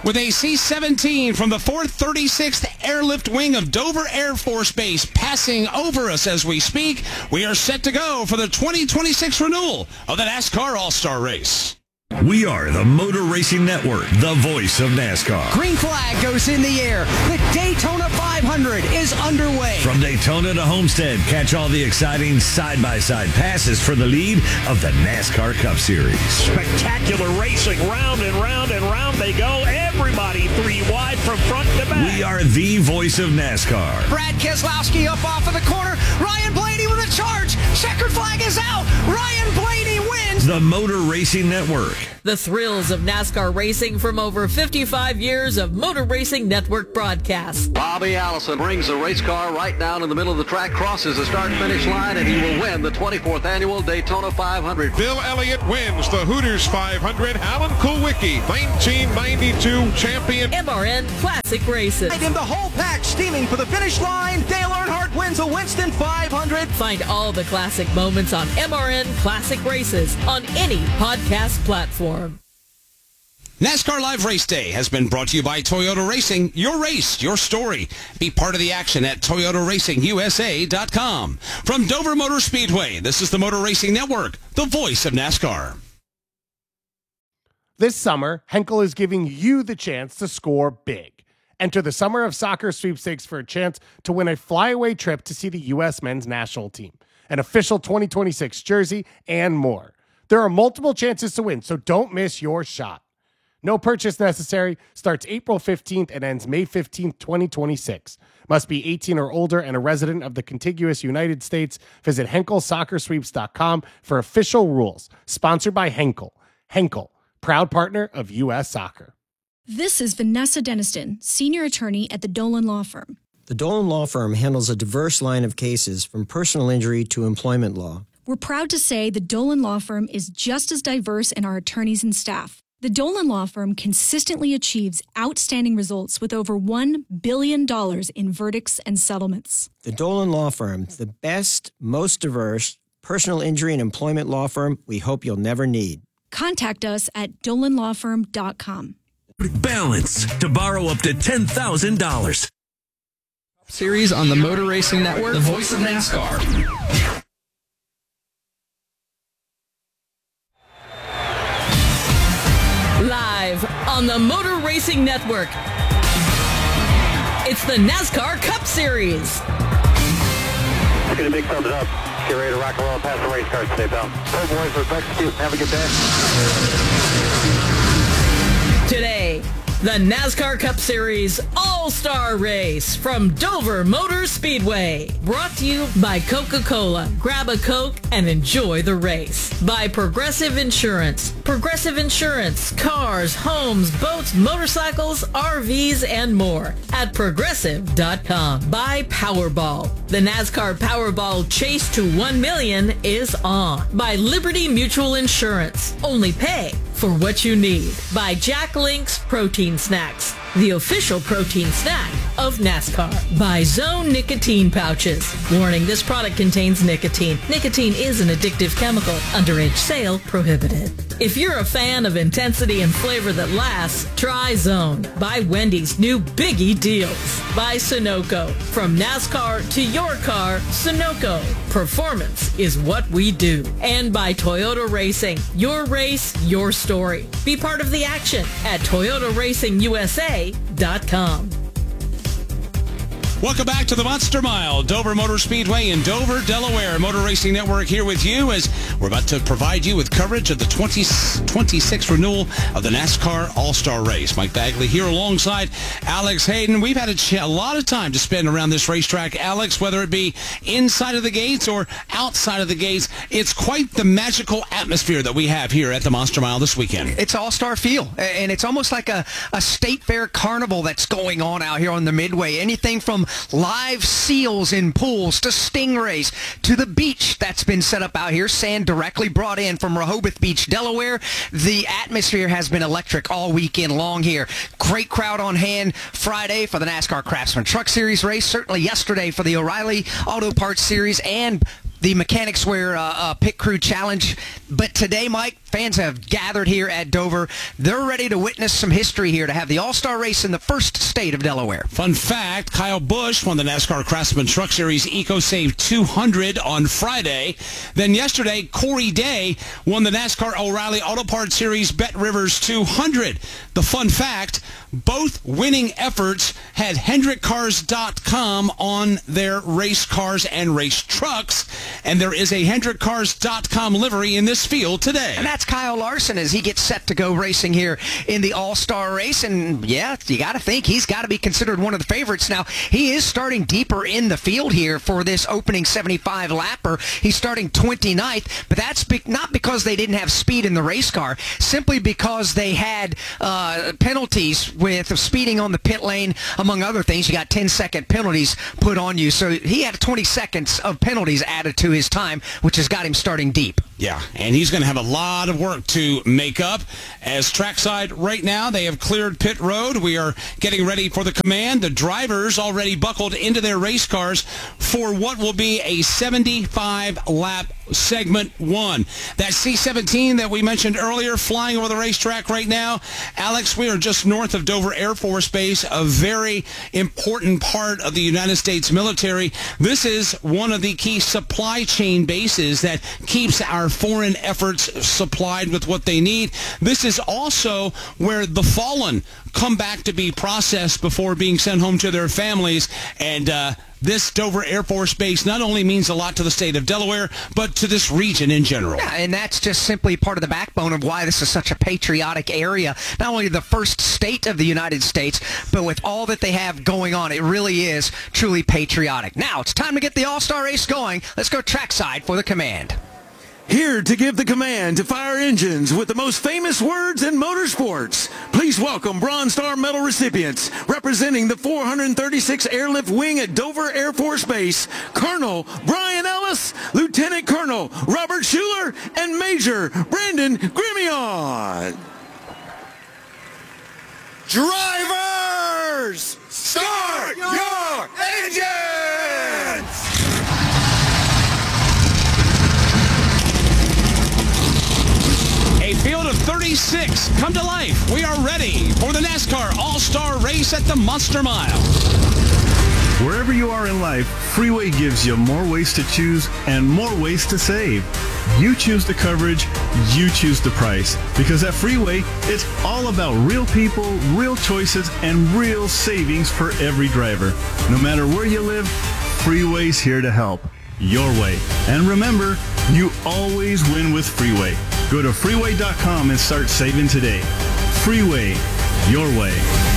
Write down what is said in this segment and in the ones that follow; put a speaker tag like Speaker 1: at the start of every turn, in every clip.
Speaker 1: With a C-17 from the 436th Airlift Wing of Dover Air Force Base passing over us as we speak, we are set to go for the 2026 renewal of the NASCAR All-Star Race.
Speaker 2: We are the Motor Racing Network, the voice of NASCAR.
Speaker 3: Green flag goes in the air. The Daytona 500 is underway.
Speaker 2: From Daytona to Homestead, catch all the exciting side-by-side passes for the lead of the NASCAR Cup Series.
Speaker 4: Spectacular racing, round and round and round they go. Everybody three wide from front to back.
Speaker 2: We are the voice of NASCAR.
Speaker 3: Brad Keselowski up off of the corner. Ryan Blaney with a charge. Checkered flag is out. Ryan Blaney wins.
Speaker 2: The Motor Racing Network.
Speaker 5: The thrills of NASCAR racing from over 55 years of Motor Racing Network broadcasts.
Speaker 6: Bobby Allison brings the race car right down in the middle of the track, crosses the start-finish line, and he will win the 24th annual Daytona 500.
Speaker 7: Bill Elliott wins the Hooters 500. Alan Kulwicki, 1992 champion.
Speaker 5: MRN Classic Races.
Speaker 3: In the whole pack steaming for the finish line. Dale Earnhardt wins the Winston 500.
Speaker 5: Find all the classic moments on MRN Classic Races on any podcast platform.
Speaker 1: NASCAR Live Race Day has been brought to you by Toyota Racing. Your race, your story. Be part of the action at ToyotaRacingUSA.com. From Dover Motor Speedway, this is the Motor Racing Network, the voice of NASCAR.
Speaker 8: This summer, Henkel is giving you the chance to score big. Enter the Summer of Soccer sweepstakes for a chance to win a flyaway trip to see the U.S. men's national team, an official 2026 jersey, and more. There are multiple chances to win, so don't miss your shot. No purchase necessary. Starts April 15th and ends May 15th, 2026. Must be 18 or older and a resident of the contiguous United States. Visit HenkelSoccerSweeps.com for official rules. Sponsored by Henkel. Henkel, proud partner of U.S. Soccer.
Speaker 9: This is Vanessa Deniston, senior attorney at the Dolan Law Firm.
Speaker 10: The Dolan Law Firm handles a diverse line of cases from personal injury to employment law.
Speaker 9: We're proud to say the Dolan Law Firm is just as diverse in our attorneys and staff. The Dolan Law Firm consistently achieves outstanding results with over $1 billion in verdicts and settlements.
Speaker 10: The Dolan Law Firm, the best, most diverse personal injury and employment law firm we hope you'll never need.
Speaker 9: Contact us at dolanlawfirm.com.
Speaker 2: Balance to borrow up to $10,000.
Speaker 11: Series on the Motor Racing Network, the voice of NASCAR.
Speaker 5: Live on the Motor Racing Network, it's the NASCAR Cup Series.
Speaker 6: Get a big thumbs up. Get ready to rock and roll and pass the race cars today, pal. Hey, boys, let's execute. Have a good day.
Speaker 5: Today, the NASCAR Cup Series All-Star Race from Dover Motor Speedway. Brought to you by Coca-Cola. Grab a Coke and enjoy the race. By Progressive Insurance. Progressive Insurance. Cars, homes, boats, motorcycles, RVs, and more at Progressive.com. By Powerball. The NASCAR Powerball Chase to 1 million is on. By Liberty Mutual Insurance. Only pay for what you need. By Jack Link's Protein Snacks, the official protein snack of NASCAR. By Zone Nicotine Pouches. Warning, this product contains nicotine. Nicotine is an addictive chemical. Underage sale prohibited. If you're a fan of intensity and flavor that lasts, try Zone. By Wendy's new Biggie Deals. By Sunoco. From NASCAR to your car, Sunoco. Performance is what we do. And by Toyota Racing. Your race, your story. Be part of the action at ToyotaRacingUSA.com.
Speaker 1: Welcome back to the Monster Mile, Dover Motor Speedway in Dover, Delaware. Motor Racing Network here with you as we're about to provide you with coverage of the 2026 renewal of the NASCAR All-Star Race. Mike Bagley here alongside Alex Hayden. We've had a lot of time to spend around this racetrack. Alex, whether it be inside of the gates or outside of the gates, it's quite the magical atmosphere that we have here at the Monster Mile this weekend.
Speaker 3: It's all-star feel, and it's almost like a state fair carnival that's going on out here on the Midway. Anything from live seals in pools to stingrays to the beach that's been set up out here, sand directly brought in from Rehoboth Beach, Delaware. The atmosphere has been electric all weekend long here. Great crowd on hand Friday for the NASCAR Craftsman Truck Series race, certainly yesterday for the O'Reilly Auto Parts Series, and the Mechanics Wear Pit Crew Challenge. But today, Mike, fans have gathered here at Dover. They're ready to witness some history here to have the All-Star race in the first state of Delaware.
Speaker 1: Fun fact, Kyle Busch won the NASCAR Craftsman Truck Series EcoSave 200 on Friday. Then yesterday, Corey Day won the NASCAR O'Reilly Auto Parts Series Bet Rivers 200. The fun fact, both winning efforts had HendrickCars.com on their race cars and race trucks, and there is a HendrickCars.com livery in this field today.
Speaker 3: And that's Kyle Larson as he gets set to go racing here in the All-Star race. And yeah, you got to think he's got to be considered one of the favorites. Now, he is starting deeper in the field here for this opening 75 lapper. He's starting 29th, but that's not because they didn't have speed in the race car, simply because they had penalties with speeding on the pit lane, among other things. You got 10-second penalties put on you. So he had 20 seconds of penalties added to his time, which has got him starting deep.
Speaker 1: Yeah, and he's going to have a lot of work to make up. As trackside right now, they have cleared pit road. We are getting ready for the command. The drivers already buckled into their race cars for what will be a 75-lap segment 1. That C-17 that we mentioned earlier flying over the racetrack right now. Alex, we are just north of Dover Air Force Base, a very important part of the United States military. This is one of the key supply chain bases that keeps our foreign efforts supplied with what they need. This is also where the fallen come back to be processed before being sent home to their families. And this Dover Air Force Base not only means a lot to the state of Delaware, but to this region in general.
Speaker 3: Yeah, and that's just simply part of the backbone of why this is such a patriotic area. Not only the first state of the United States, but with all that they have going on, it really is truly patriotic. Now, it's time to get the All-Star race going. Let's go trackside for the command.
Speaker 12: Here to give the command to fire engines with the most famous words in motorsports. Please welcome Bronze Star Medal recipients representing the 436 Airlift Wing at Dover Air Force Base, Colonel Brian Ellis, Lieutenant Colonel Robert Schuler, and Major Brandon Grimion. Drivers, start your engines!
Speaker 1: A field of 36 come to life. We are ready for the NASCAR All-Star race at the Monster Mile.
Speaker 13: Wherever you are in life, Freeway gives you more ways to choose and more ways to save. You choose the coverage, you choose the price. Because at Freeway, it's all about real people, real choices, and real savings for every driver. No matter where you live, Freeway's here to help. Your way. And remember, you always win with Freeway. Go to freeway.com and start saving today. Freeway, your way.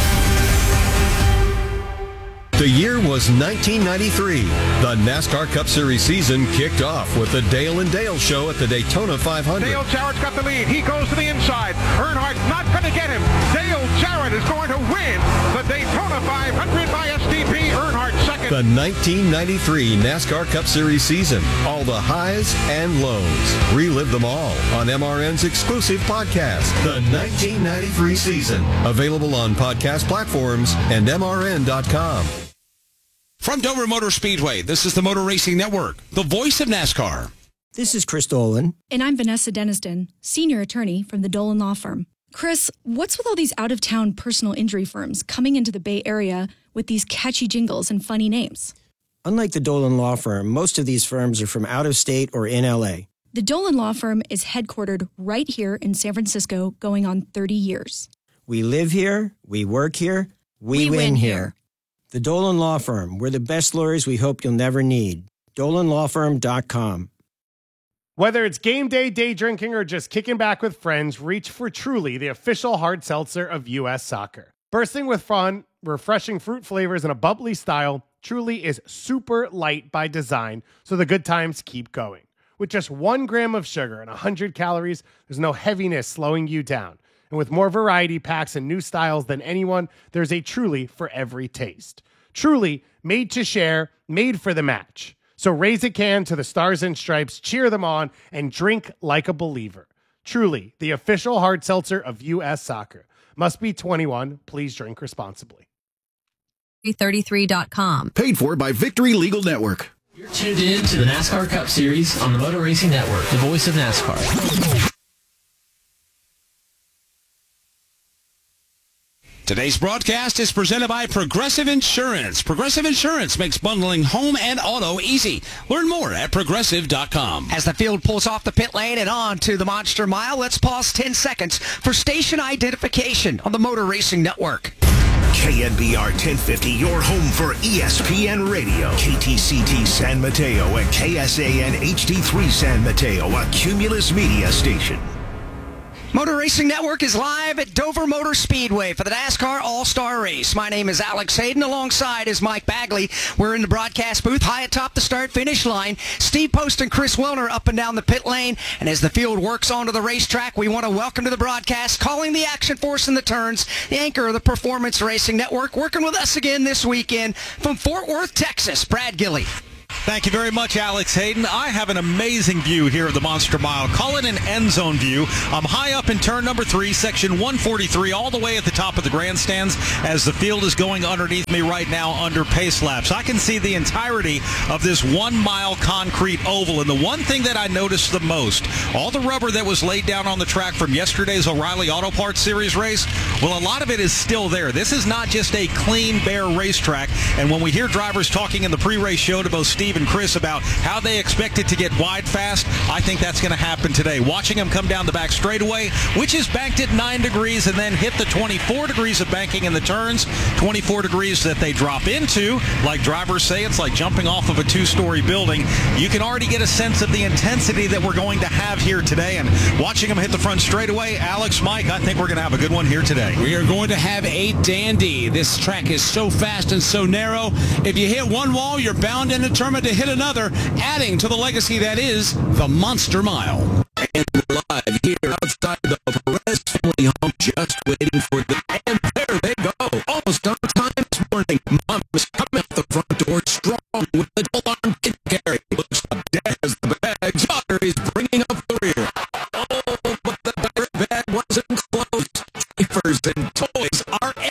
Speaker 14: The year was 1993. The NASCAR Cup Series season kicked off with the Dale and Dale show at the Daytona 500.
Speaker 7: Dale Jarrett's got the lead. He goes to the inside. Earnhardt's not going to get him. Dale Jarrett is going to win the Daytona 500 by STP. Earnhardt second.
Speaker 14: The 1993 NASCAR Cup Series season. All the highs and lows. Relive them all on MRN's exclusive podcast, The 1993 Season. Available on podcast platforms and MRN.com.
Speaker 1: From Dover Motor Speedway, this is the Motor Racing Network, the voice of NASCAR.
Speaker 10: This is Chris Dolan.
Speaker 9: And I'm Vanessa Deniston, senior attorney from the Dolan Law Firm. Chris, what's with all these out-of-town personal injury firms coming into the Bay Area with these catchy jingles and funny names?
Speaker 10: Unlike the Dolan Law Firm, most of these firms are from out of state or in L.A.
Speaker 9: The Dolan Law Firm is headquartered right here in San Francisco, going on 30 years.
Speaker 10: We live here, we work here, we win here. The Dolan Law Firm. We're the best lawyers we hope you'll never need. DolanLawFirm.com.
Speaker 8: Whether it's game day, day drinking, or just kicking back with friends, reach for Truly, the official hard seltzer of U.S. Soccer. Bursting with fun, refreshing fruit flavors, and a bubbly style, Truly is super light by design, so the good times keep going. With just 1 gram of sugar and 100 calories, there's no heaviness slowing you down. And with more variety packs and new styles than anyone, there's a Truly for every taste. Truly, made to share, made for the match. So raise a can to the Stars and Stripes, cheer them on, and drink like a believer. Truly, the official hard seltzer of U.S. Soccer. Must be 21. Please drink responsibly.
Speaker 15: 33.com.
Speaker 16: Paid for by Victory Legal Network.
Speaker 17: You're tuned in to the NASCAR Cup Series on the Motor Racing Network, the voice of NASCAR.
Speaker 1: Today's broadcast is presented by Progressive Insurance. Progressive Insurance makes bundling home and auto easy. Learn more at Progressive.com.
Speaker 3: As the field pulls off the pit lane and on to the Monster Mile, let's pause 10 seconds for station identification on the Motor Racing Network.
Speaker 15: KNBR 1050, your home for ESPN Radio. KTCT San Mateo and KSAN HD3 San Mateo, a Cumulus Media station.
Speaker 3: Motor Racing Network is live at Dover Motor Speedway for the NASCAR All-Star Race. My name is Alex Hayden. Alongside is Mike Bagley. We're in the broadcast booth high atop the start-finish line. Steve Post and Chris Wilner up and down the pit lane. And as the field works onto the racetrack, we want to welcome to the broadcast, calling the action for us in the turns, the anchor of the Performance Racing Network, working with us again this weekend from Fort Worth, Texas, Brad Gilley.
Speaker 17: Thank you very much, Alex Hayden. I have an amazing view here of the Monster Mile. Call it an end zone view. I'm high up in turn number 3, section 143, all the way at the top of the grandstands as the field is going underneath me right now under pace laps. I can see the entirety of this 1 mile concrete oval. And the one thing that I noticed the most, all the rubber that was laid down on the track from yesterday's O'Reilly Auto Parts Series race, well, a lot of it is still there. This is not just a clean, bare racetrack. And when we hear drivers talking in the pre-race show to both Steve and Chris about how they expect it to get wide fast, I think that's going to happen today. Watching them come down the back straightaway, which is banked at 9 degrees, and then hit the 24 degrees of banking in the turns, 24 degrees that they drop into. Like drivers say, it's like jumping off of a 2-story building. You can already get a sense of the intensity that we're going to have here today. And watching them hit the front straightaway, Alex, Mike, I think we're going to have a good one here today.
Speaker 1: We are going to have a dandy. This track is so fast and so narrow. If you hit one wall, you're bound and determined to hit another, adding to the legacy that is the Monster Mile.
Speaker 18: And live here outside the Perez family home, just waiting for them. And there they go, almost on time this morning. Mom is coming out the front door strong with the dual arm kid carry. Looks dead as the bag. Daughter is bringing up the rear. Oh, but the dirt bag wasn't closed. Papers and toys are